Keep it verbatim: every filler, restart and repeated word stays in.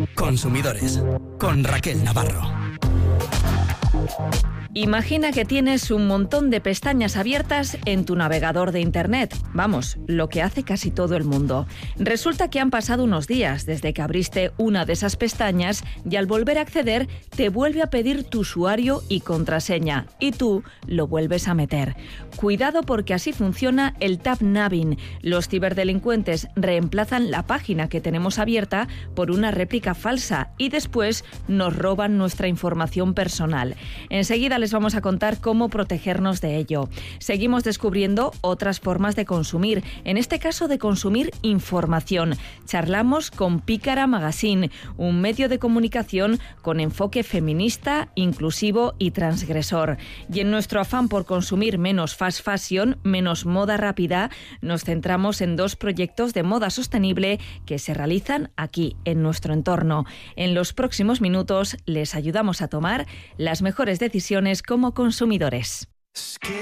Consumidores, con Raquel Navarro. Imagina que tienes un montón de pestañas abiertas en tu navegador de Internet. Vamos, lo que hace casi todo el mundo. Resulta que han pasado unos días desde que abriste una de esas pestañas y al volver a acceder te vuelve a pedir tu usuario y contraseña y tú lo vuelves a meter. Cuidado porque así funciona el tab nabbing. Los ciberdelincuentes reemplazan la página que tenemos abierta por una réplica falsa y después nos roban nuestra información personal. Enseguida les vamos a contar cómo protegernos de ello. Seguimos descubriendo otras formas de consumir, en este caso de consumir información. Charlamos con Pícara Magazine, un medio de comunicación con enfoque feminista, inclusivo y transgresor. Y en nuestro afán por consumir menos fast fashion, menos moda rápida, nos centramos en dos proyectos de moda sostenible que se realizan aquí, en nuestro entorno. En los próximos minutos les ayudamos a tomar las mejores decisiones como consumidores.